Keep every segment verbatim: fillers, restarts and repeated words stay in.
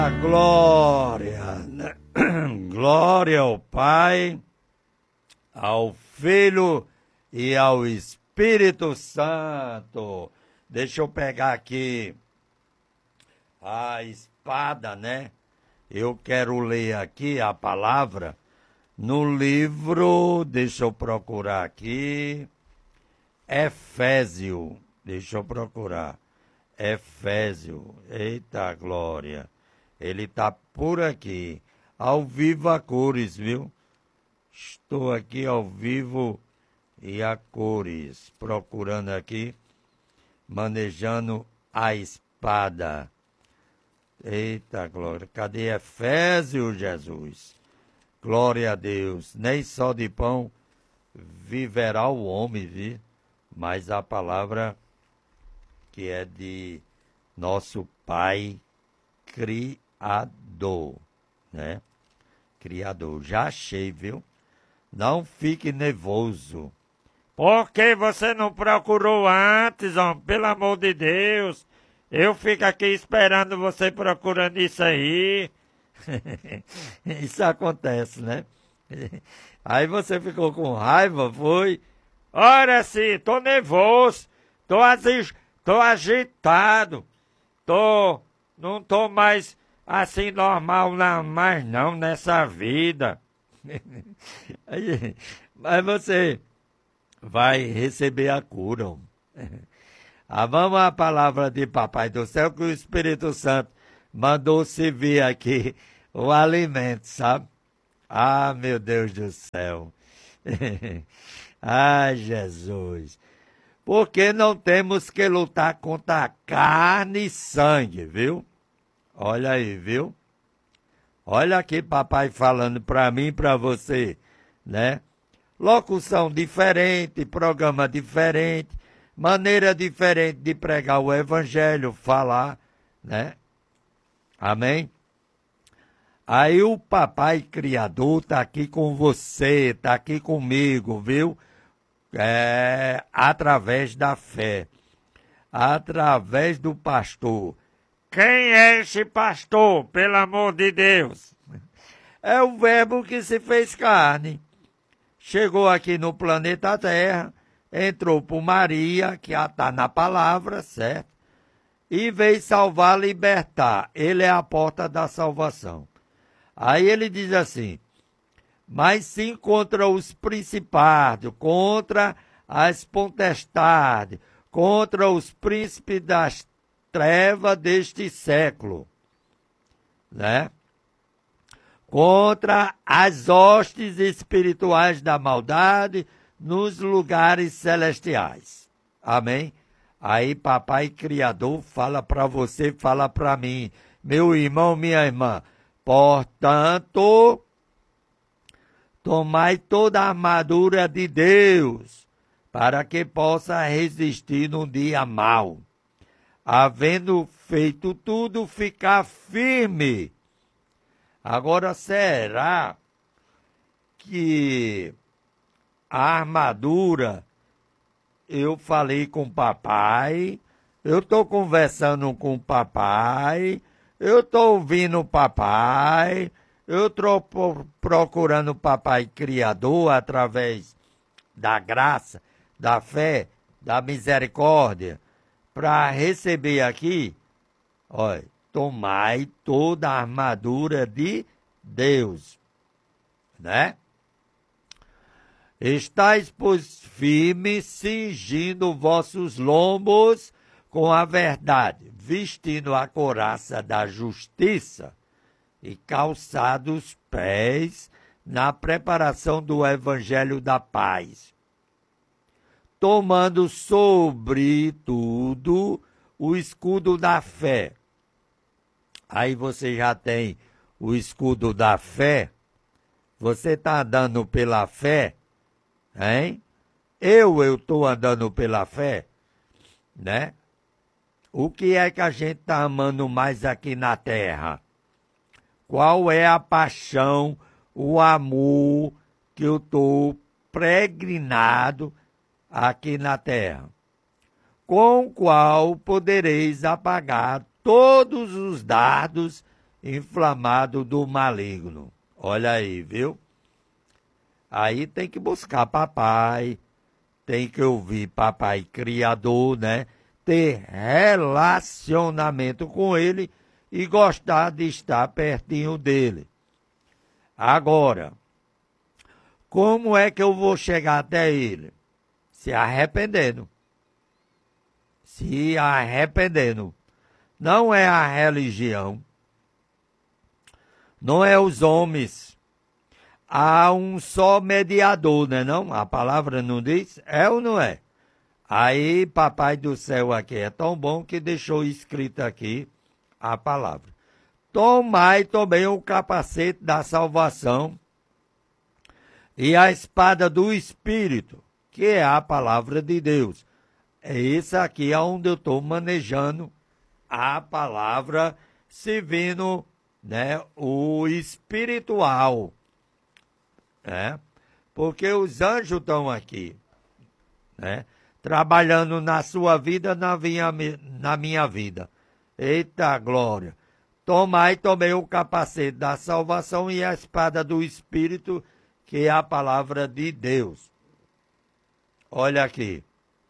A glória, né? Glória ao Pai, ao Filho e ao Espírito Santo. Deixa eu pegar aqui a espada, né? Eu quero ler aqui a palavra no livro, deixa eu procurar aqui, Efésio, deixa eu procurar, Efésio, eita glória, ele está por aqui, ao vivo a cores, viu? Estou aqui ao vivo e a cores, procurando aqui, manejando a espada. Eita glória, cadê Efésio, Jesus? Glória a Deus, nem só de pão viverá o homem, viu? Mas a palavra que é de nosso Pai Criador, né? Criador, já achei, viu? Não fique nervoso. Por que você não procurou antes, homem? Pelo amor de Deus. Eu fico aqui esperando você procurando isso aí. Isso acontece, né? Aí você ficou com raiva, foi? Ora sim, tô nervoso, tô, agi tô agitado, tô, não tô mais assim normal não, mais não nessa vida. Aí, mas você vai receber a cura. Ah, vamos à palavra de Papai do Céu, que o Espírito Santo mandou servir aqui o alimento, sabe? Ah, meu Deus do céu. Ai, Jesus. Porque não temos que lutar contra a carne e sangue, viu? Olha aí, viu? Olha aqui papai falando para mim e para você, né? Locução diferente, programa diferente, maneira diferente de pregar o evangelho, falar, né? Amém? Aí o papai criador tá aqui com você, tá aqui comigo, viu? É, através da fé, através do pastor. Quem é esse pastor, pelo amor de Deus? É o verbo que se fez carne. Chegou aqui no planeta Terra, entrou por Maria, que está na palavra, certo? E veio salvar, libertar. Ele é a porta da salvação. Aí ele diz assim, mas sim contra os principados, contra as potestades, contra os príncipes das trevas deste século, né? Contra as hostes espirituais da maldade nos lugares celestiais. Amém? Aí papai criador fala para você, fala para mim, meu irmão, minha irmã, portanto, tomai toda a armadura de Deus, para que possa resistir num dia mau. Havendo feito tudo, ficar firme. Agora, será que a armadura, eu falei com o papai, eu estou conversando com o papai, eu estou ouvindo o papai, eu estou procurando o papai criador através da graça, da fé, da misericórdia, para receber aqui, olha, tomai toda a armadura de Deus, né? Estais, pois, firmes, cingindo vossos lombos com a verdade, vestindo a couraça da justiça e calçados os pés na preparação do evangelho da paz, tomando sobretudo o escudo da fé. Aí você já tem o escudo da fé, você está andando pela fé, hein? Eu, eu estou andando pela fé, né? O que é que a gente está amando mais aqui na terra? Qual é a paixão, o amor que eu estou pregnado aqui na terra? Com o qual podereis apagar todos os dardos inflamado do maligno. Olha aí, viu? Aí tem que buscar papai, tem que ouvir papai criador, né? Ter relacionamento com ele e gostar de estar pertinho dele. Agora, como é que eu vou chegar até ele? Se arrependendo. Se arrependendo. Não é a religião, não é os homens. Há um só mediador, né não? A palavra não diz? É ou não é? Aí, papai do céu aqui é tão bom que deixou escrito aqui a palavra. Tomai também o capacete da salvação e a espada do Espírito, que é a palavra de Deus. É isso aqui onde eu estou manejando a palavra, servindo, né, o espiritual. Né? Porque os anjos estão aqui, né? Trabalhando na sua vida, na minha, na minha vida. Eita glória! Tomai também o capacete da salvação e a espada do Espírito, que é a palavra de Deus. Olha aqui.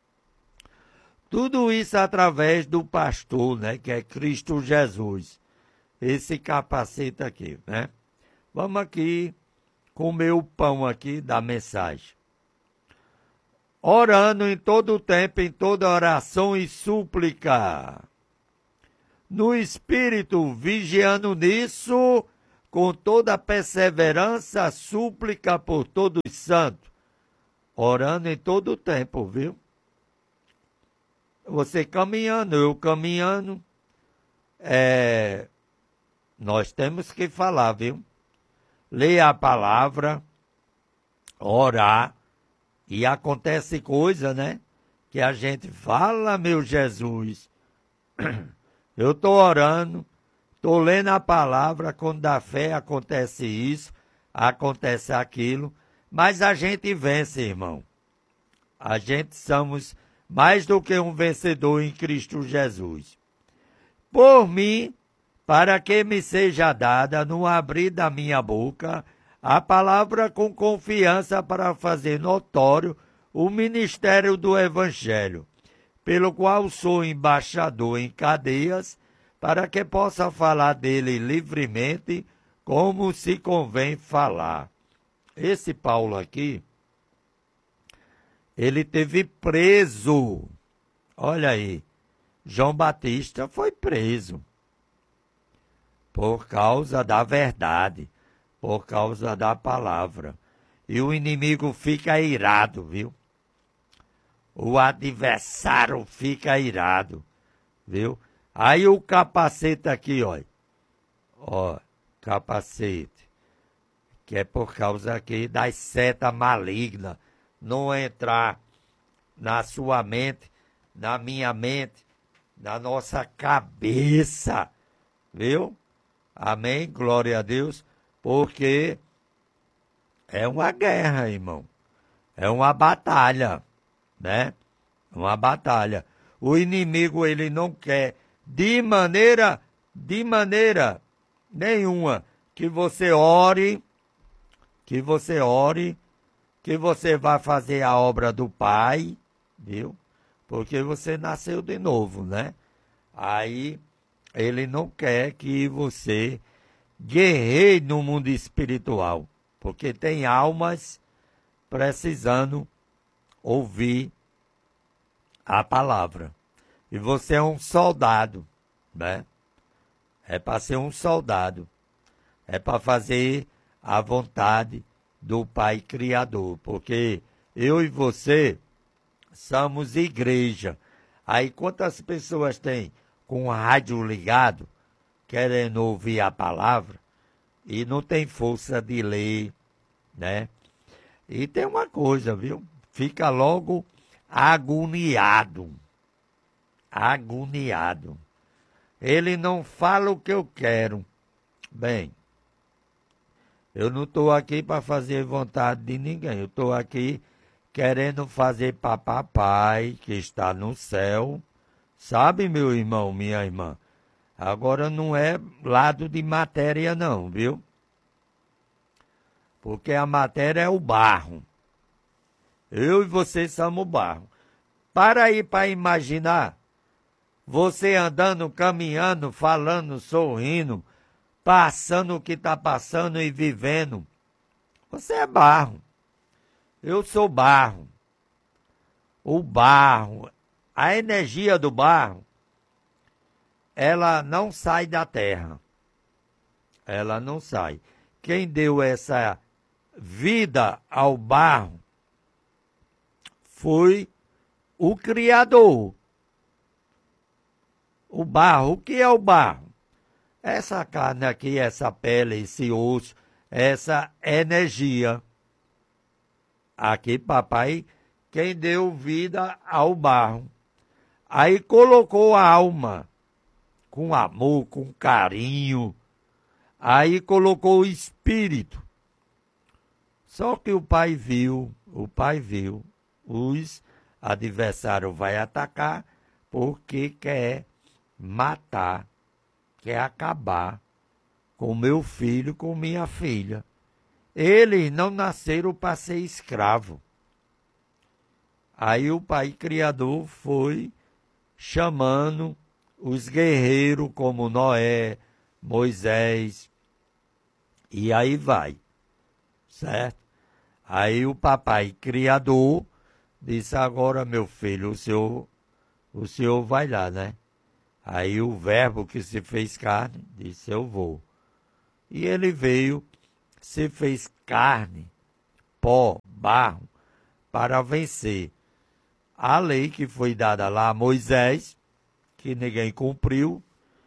Tudo isso através do pastor, né, que é Cristo Jesus. Esse capacete aqui, né? Vamos aqui comer o pão aqui da mensagem. Orando em todo o tempo, em toda oração e súplica. No Espírito, vigiando nisso, com toda perseverança, súplica por todos os santos. Orando em todo o tempo, viu? Você caminhando, eu caminhando, é, nós temos que falar, viu? Ler a palavra, orar, e acontece coisa, né? Que a gente fala, meu Jesus, eu estou orando, estou lendo a palavra, quando dá fé acontece isso, acontece aquilo, mas a gente vence, irmão. A gente somos mais do que um vencedor em Cristo Jesus. Por mim, para que me seja dada, no abrir da minha boca, a palavra com confiança para fazer notório o ministério do Evangelho, pelo qual sou embaixador em cadeias, para que possa falar dele livremente, como se convém falar. Esse Paulo aqui, ele teve preso. Olha aí, João Batista foi preso por causa da verdade, por causa da palavra. E o inimigo fica irado, viu? O adversário fica irado, viu? Aí o capacete aqui, ó. Ó, capacete. Que é por causa aqui das setas malignas. Não entrar na sua mente, na minha mente, na nossa cabeça, viu? Amém? Glória a Deus. Porque é uma guerra, irmão. É uma batalha, né? Uma batalha. O inimigo, ele não quer de maneira, de maneira nenhuma que você ore, que você ore, que você vá fazer a obra do Pai, viu? Porque você nasceu de novo, né? Aí ele não quer que você guerreie no mundo espiritual, porque tem almas precisando ouvir a palavra. E você é um soldado, né? É para ser um soldado. É para fazer a vontade do Pai Criador, porque eu e você somos igreja. Aí quantas pessoas tem com o rádio ligado, querendo ouvir a palavra, e não tem força de ler, né? E tem uma coisa, viu? Fica logo agoniado. Agoniado. Ele não fala o que eu quero. Bem, eu não estou aqui para fazer vontade de ninguém. Eu estou aqui querendo fazer para papai, que está no céu. Sabe, meu irmão, minha irmã? Agora não é lado de matéria não, viu? Porque a matéria é o barro. Eu e você somos o barro. Para aí para imaginar, você andando, caminhando, falando, sorrindo, passando o que está passando e vivendo. Você é barro. Eu sou barro. O barro, a energia do barro, ela não sai da terra. Ela não sai. Quem deu essa vida ao barro foi o Criador. O barro, o que é o barro? Essa carne aqui, essa pele, esse osso, essa energia. Aqui, papai, quem deu vida ao barro. Aí colocou a alma, com amor, com carinho. Aí colocou o espírito. Só que o pai viu, o pai viu, os adversários vai atacar porque quer matar, quer acabar com meu filho, com minha filha. Eles não nasceram para ser escravo. Aí o pai criador foi chamando os guerreiros como Noé, Moisés, e aí vai, certo? Aí o papai criador disse, agora meu filho, o senhor, o senhor vai lá, né? Aí o verbo que se fez carne disse, eu vou. E ele veio, se fez carne, pó, barro, para vencer a lei que foi dada lá a Moisés, que ninguém cumpriu,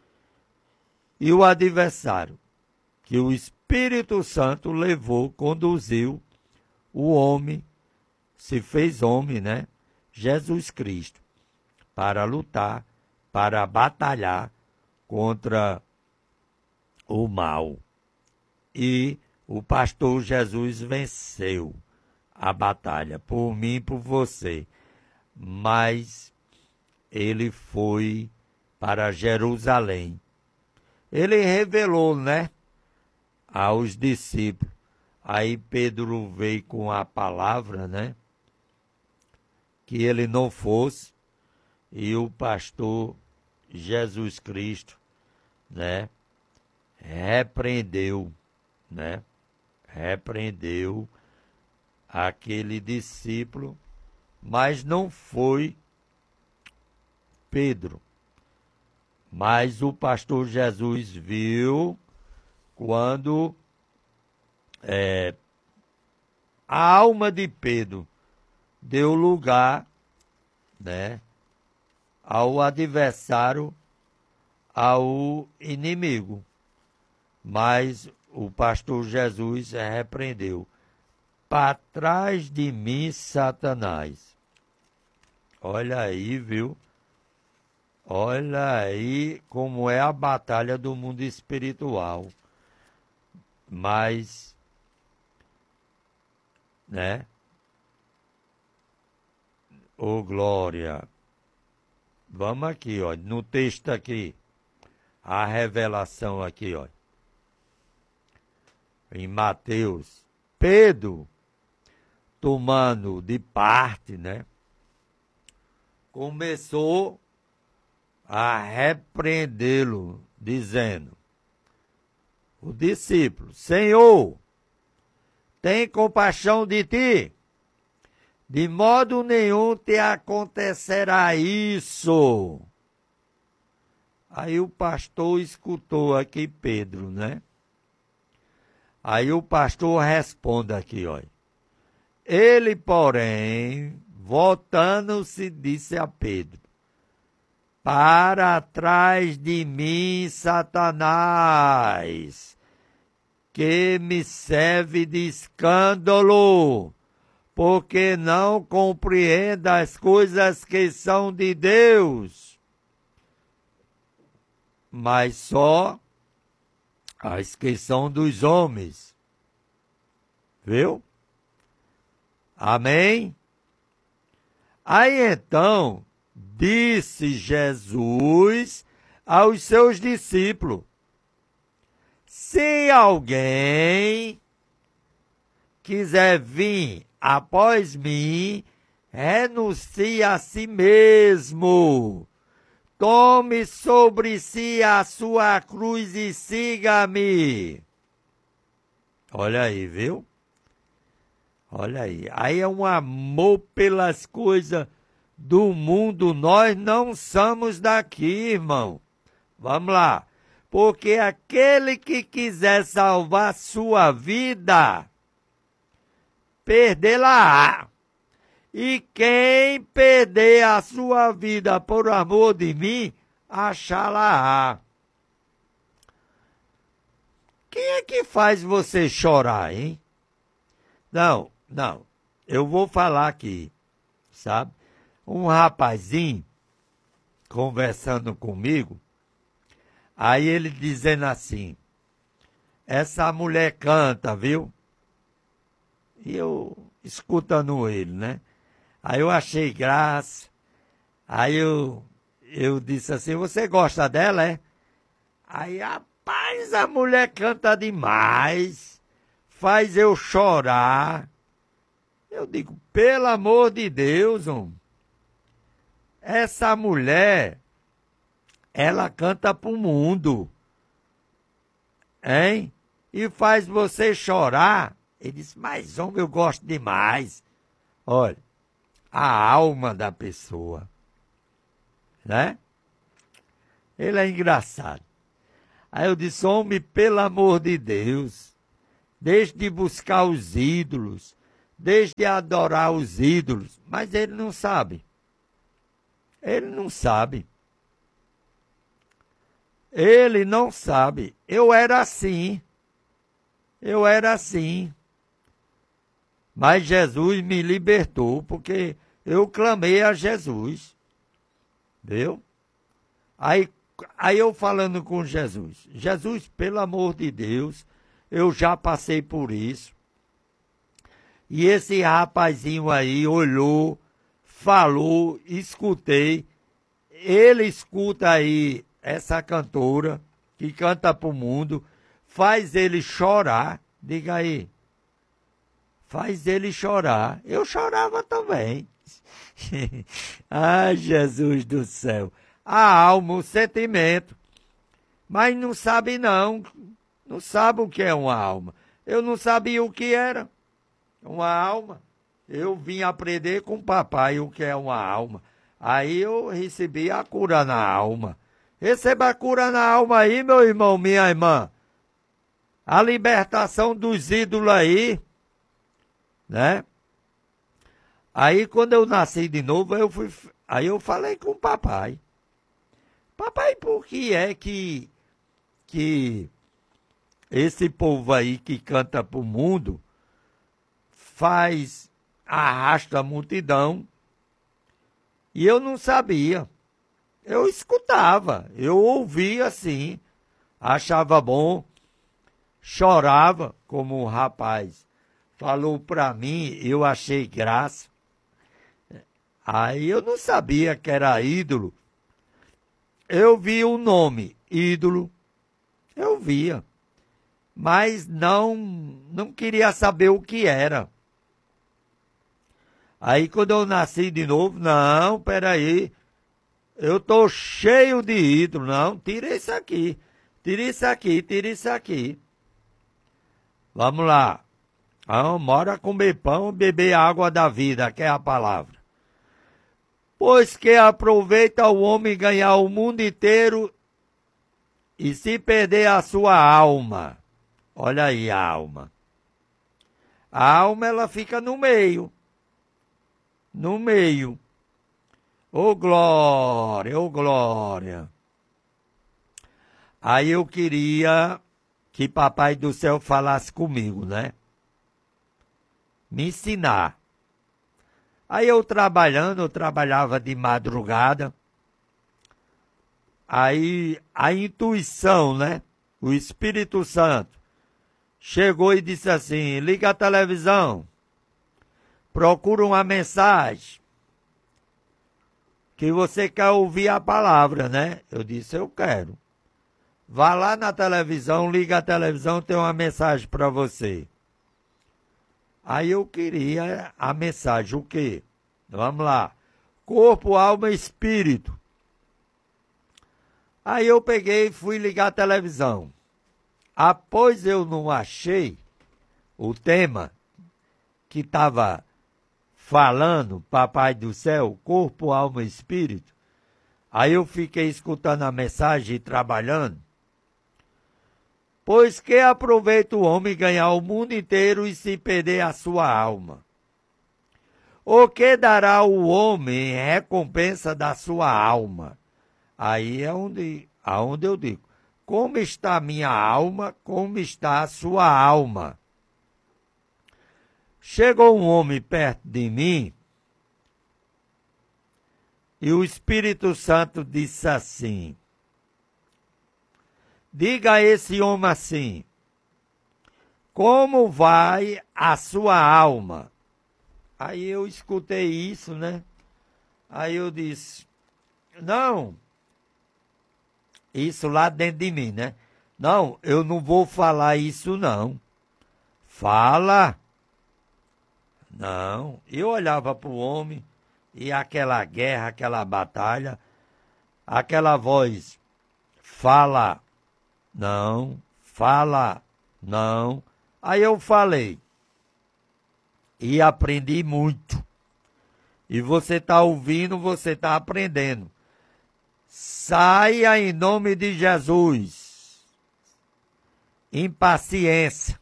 e o adversário, que o Espírito Santo levou, conduziu o homem, se fez homem, né? Jesus Cristo, para lutar, para batalhar contra o mal. E o pastor Jesus venceu a batalha, por mim e por você. Mas ele foi para Jerusalém. Ele revelou, né, aos discípulos. Aí Pedro veio com a palavra, né, que ele não fosse, e o pastor Jesus Cristo, né, repreendeu, né, repreendeu aquele discípulo, mas não foi Pedro. Mas o pastor Jesus viu quando é, a alma de Pedro deu lugar, né, ao adversário, ao inimigo. Mas o pastor Jesus repreendeu. Para trás de mim, Satanás. Olha aí, viu? Olha aí como é a batalha do mundo espiritual. Mas, né? Ô, glória. Vamos aqui, ó, no texto aqui. A revelação aqui, ó. Em Mateus. Pedro, tomando de parte, né? Começou a repreendê-lo, dizendo, o discípulo, Senhor, tem compaixão de ti, de modo nenhum te acontecerá isso. Aí o pastor escutou aqui Pedro, né? Aí o pastor responde aqui, olha. Ele, porém, voltando-se, disse a Pedro, para trás de mim, Satanás, que me serve de escândalo, porque não compreende as coisas que são de Deus, mas só as que são dos homens. Viu? Amém? Aí então, disse Jesus aos seus discípulos: se alguém quiser vir após mim, renuncie a si mesmo, tome sobre si a sua cruz e siga-me. Olha aí, viu? Olha aí. Aí é um amor pelas coisas do mundo. Nós não somos daqui, irmão. Vamos lá. Porque aquele que quiser salvar sua vida, perdê-la-á. E quem perder a sua vida por amor de mim, achá-la-á. Quem é que faz você chorar, hein? Não, não. Eu vou falar aqui, sabe? Um rapazinho conversando comigo, aí ele dizendo assim: essa mulher canta, viu? E eu escutando ele, né? Aí eu achei graça. Aí eu, eu disse assim: você gosta dela, é? Aí, rapaz, a mulher canta demais, faz eu chorar. Eu digo: pelo amor de Deus, homem, essa mulher, ela canta pro mundo, hein? E faz você chorar. Ele disse: mas, homem, eu gosto demais. Olha, a alma da pessoa, né? Ele é engraçado. Aí eu disse: homem, pelo amor de Deus, deixe de buscar os ídolos, deixe de adorar os ídolos. Mas ele não sabe. Ele não sabe. Ele não sabe. Eu era assim. Eu era assim. Mas Jesus me libertou, porque eu clamei a Jesus. Viu? Aí, aí eu falando com Jesus: Jesus, pelo amor de Deus, eu já passei por isso. E esse rapazinho aí olhou, falou, escutei. Ele escuta aí essa cantora que canta pro mundo, faz ele chorar. Diga aí. Faz ele chorar. Eu chorava também. Ai, Jesus do céu. A alma, o sentimento. Mas não sabe não. Não sabe o que é uma alma. Eu não sabia o que era uma alma. Eu vim aprender com o papai o que é uma alma. Aí eu recebi a cura na alma. Receba a cura na alma aí, meu irmão, minha irmã. A libertação dos ídolos aí, né? Aí quando eu nasci de novo, eu fui, aí eu falei com o papai: papai, por que é que, que esse povo aí que canta pro mundo faz, arrasta a multidão? E eu não sabia. Eu escutava, eu ouvia assim, achava bom, chorava, como o rapaz falou para mim, eu achei graça. Aí eu não sabia que era ídolo. Eu vi o nome, ídolo, eu via, mas não, não queria saber o que era. Aí quando eu nasci de novo, não, peraí, eu tô cheio de ídolo, não, tira isso aqui, tira isso aqui, tira isso aqui. Vamos lá. Ah, bora comer pão e beber a água da vida, que é a palavra. Pois que aproveita o homem ganhar o mundo inteiro e se perder a sua alma. Olha aí a alma. A alma, ela fica no meio. No meio. Ô glória, ô glória. Aí eu queria que Papai do Céu falasse comigo, né? Me ensinar. Aí eu trabalhando, eu trabalhava de madrugada. Aí a intuição, né? O Espírito Santo chegou e disse assim: liga a televisão, procura uma mensagem. que você quer ouvir a palavra, né? Eu disse, eu quero. Vá lá na televisão, liga a televisão, tem uma mensagem para você. Aí eu queria a mensagem, o quê? Vamos lá. Corpo, alma e espírito. Aí eu peguei e fui ligar a televisão. Após eu não achei o tema que estava falando, Papai do Céu, corpo, alma e espírito, aí eu fiquei escutando a mensagem e trabalhando. Pois que aproveita o homem ganhar o mundo inteiro e se perder a sua alma? O que dará o homem em recompensa da sua alma? Aí é onde, aonde eu digo, como está a minha alma, como está a sua alma? Chegou um homem perto de mim e o Espírito Santo disse assim, diga a esse homem assim, como vai a sua alma? Aí eu escutei isso, né? Aí eu disse, não, isso lá dentro de mim, né? Não, eu não vou falar isso não. Fala. Não, eu olhava para o homem e aquela guerra, aquela batalha, aquela voz, fala, não, fala, não. Aí eu falei e aprendi muito. E você está ouvindo, você está aprendendo. Saia em nome de Jesus. Impaciência.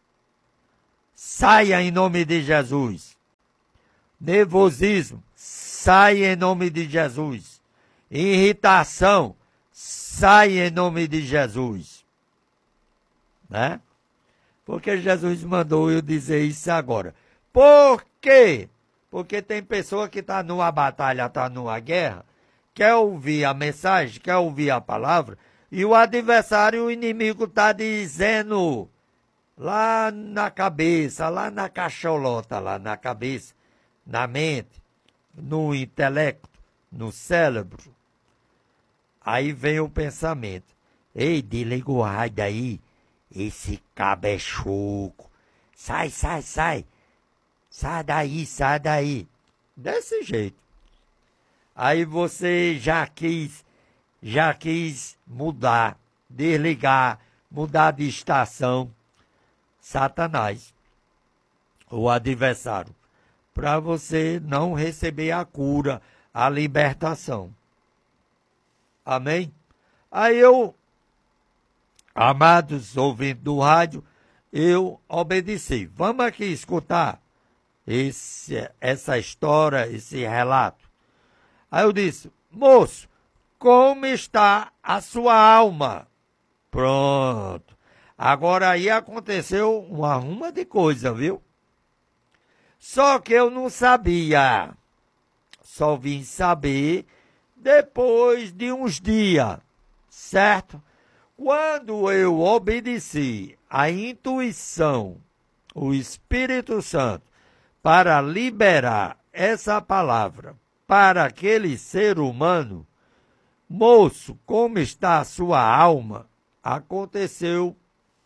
Saia em nome de Jesus. Nervosismo, saia em nome de Jesus. Irritação, saia em nome de Jesus. Né? Porque Jesus mandou eu dizer isso agora. Por quê? Porque tem pessoa que está numa batalha, está numa guerra, quer ouvir a mensagem, quer ouvir a palavra, e o adversário, o inimigo está dizendo... lá na cabeça, lá na cacholota, lá na cabeça, na mente, no intelecto, no cérebro. Aí vem o pensamento. Ei, desliga o rádio aí, esse cabo é choco. Sai, sai, sai. Sai daí, sai daí. Desse jeito. Aí você já quis, já quis mudar, desligar, mudar de estação. Satanás, o adversário, para você não receber a cura, a libertação. Amém? Aí eu, amados ouvintes do rádio, eu obedeci. Vamos aqui escutar esse, essa história, esse relato. Aí eu disse, moço, como está a sua alma? Pronto. Agora aí aconteceu uma ruma de coisa, viu? Só que eu não sabia. Só vim saber depois de uns dias, certo? Quando eu obedeci a intuição, o Espírito Santo, para liberar essa palavra para aquele ser humano, moço, como está a sua alma? Aconteceu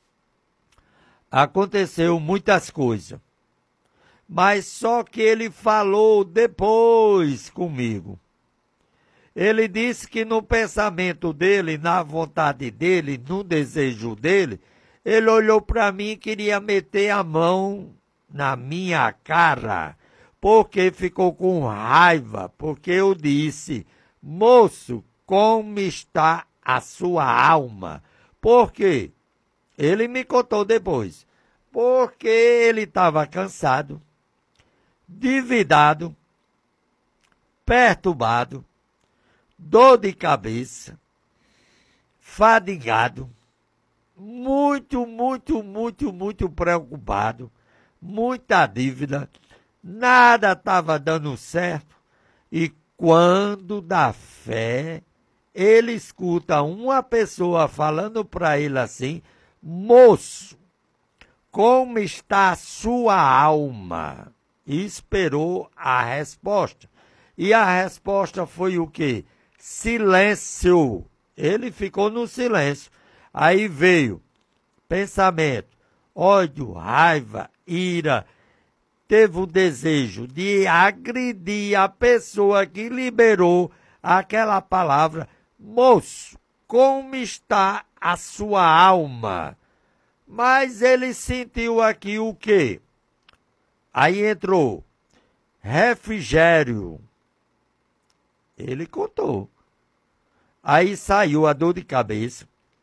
Aconteceu muitas coisas, mas só que ele falou depois comigo. Ele disse que no pensamento dele, na vontade dele, no desejo dele, ele olhou para mim e queria meter a mão na minha cara, porque ficou com raiva, porque eu disse, moço, como está a sua alma? Por quê? Ele me contou depois, porque ele estava cansado, endividado, perturbado, dor de cabeça, fadigado, muito, muito, muito, muito preocupado, muita dívida, nada estava dando certo. E quando dá fé, ele escuta uma pessoa falando para ele assim, moço, como está a sua alma? E esperou a resposta. E a resposta foi o quê? Silêncio. Ele ficou no silêncio. Aí veio pensamento, ódio, raiva, ira. Teve o desejo de agredir a pessoa que liberou aquela palavra. Moço, como está a sua alma? Mas ele sentiu aqui o quê? Aí entrou refrigério. Ele contou. Aí saiu a dor de cabeça,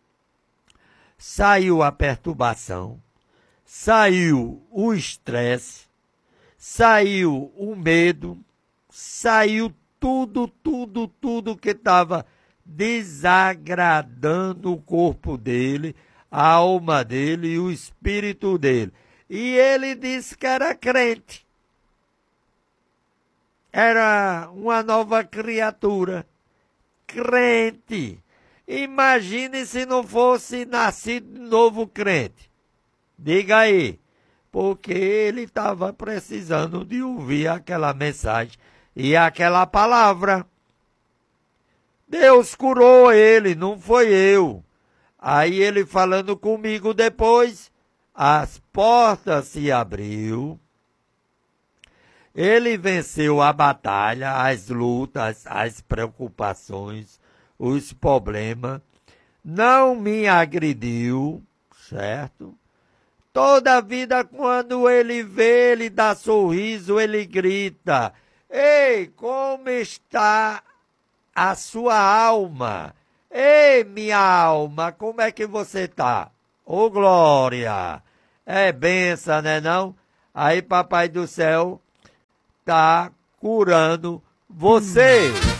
saiu a perturbação, saiu o estresse, saiu o medo, saiu tudo, tudo, tudo que estava desagradando o corpo dele, a alma dele e o espírito dele. E ele disse que era crente. Era uma nova criatura. Crente. Imagine se não fosse nascido de novo crente. Diga aí. Porque ele estava precisando de ouvir aquela mensagem e aquela palavra. Deus curou ele, não foi eu. Aí ele falando comigo depois, as portas se abriu. Ele venceu a batalha, as lutas, as preocupações, os problemas. Não me agrediu, certo? Toda a vida, quando ele vê, ele dá sorriso, ele grita: ei, como está a sua alma? Ei, minha alma, como é que você está? Ô, glória! É benção, né não? Aí, papai do céu tá curando você.